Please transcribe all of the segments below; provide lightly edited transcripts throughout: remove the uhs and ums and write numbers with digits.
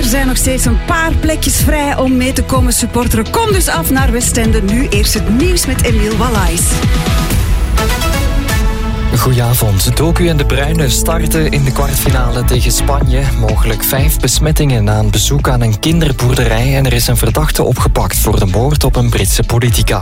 zijn nog steeds een paar plekjes vrij om mee te komen supporteren. Kom dus af naar Westende. Nu eerst het nieuws met Emiel Wallays. Goedenavond. Doku en De Bruyne starten in de kwartfinale tegen Spanje. Mogelijk 5 besmettingen na een bezoek aan een kinderboerderij en er is een verdachte opgepakt voor de moord op een Britse politica.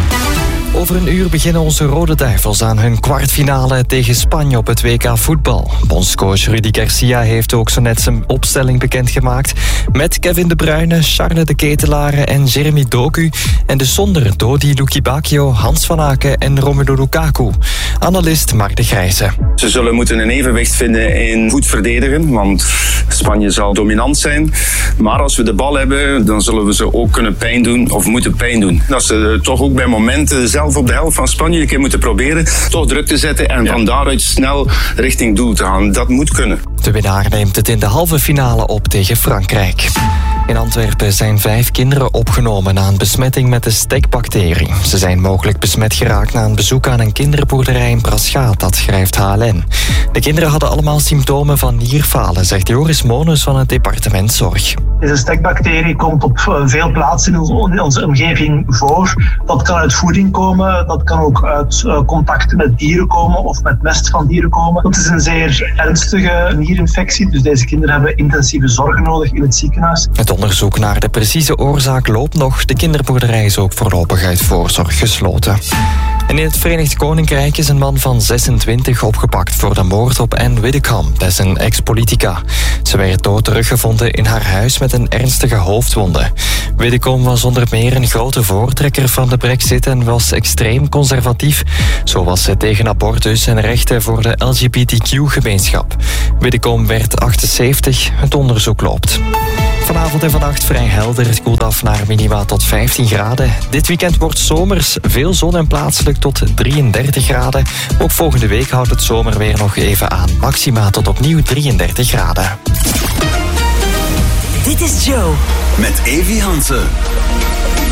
Over een uur beginnen onze Rode Duivels aan hun kwartfinale tegen Spanje op het WK voetbal. Bondscoach Rudi Garcia heeft ook zo net zijn opstelling bekendgemaakt. Met Kevin De Bruyne, Charles de Ketelaere en Jeremy Doku. En dus zonder Dodi Lukebakio, Hans van Aken en Romelu Lukaku. Analist Mark de Grijze. Ze zullen moeten een evenwicht vinden in goed verdedigen, want Spanje zal dominant zijn. Maar als we de bal hebben, dan zullen we ze ook kunnen pijn doen of moeten pijn doen. Dat ze toch ook bij momenten zelf op de helft van Spanje een keer moeten proberen toch druk te zetten en van daaruit snel richting doel te gaan. Dat moet kunnen. De winnaar neemt het in de halve finale op tegen Frankrijk. In Antwerpen zijn 5 kinderen opgenomen na een besmetting met de stekbacterie. Ze zijn mogelijk besmet geraakt na een bezoek aan een kinderboerderij in Praschaat, dat schrijft HLN. De kinderen hadden allemaal symptomen van nierfalen, zegt Joris Mones van het departement Zorg. Deze stekbacterie komt op veel plaatsen in onze omgeving voor. Dat kan uit voeding komen, dat kan ook uit contacten met dieren komen of met mest van dieren komen. Het is een zeer ernstige nierinfectie, dus deze kinderen hebben intensieve zorg nodig in het ziekenhuis. Het onderzoek naar de precieze oorzaak loopt nog. De kinderboerderij is ook voorlopig uit voorzorg gesloten. En in het Verenigd Koninkrijk is een man van 26 opgepakt voor de moord op Anne Widdecombe. Dat is een ex-politica. Ze werd dood teruggevonden in haar huis met een ernstige hoofdwonde. Widdecombe was onder meer een grote voortrekker van de Brexit en was extreem conservatief. Zo was ze tegen abortus en rechten voor de LGBTQ-gemeenschap. Widdecombe werd 78. Het onderzoek loopt. Vanavond en vannacht vrij helder. Het koelt af naar minima tot 15 graden. Dit weekend wordt zomers. Veel zon en plaatselijk tot 33 graden. Ook volgende week houdt het zomerweer nog even aan. Maxima tot opnieuw 33 graden. Dit is Joe. Met Evi Hansen.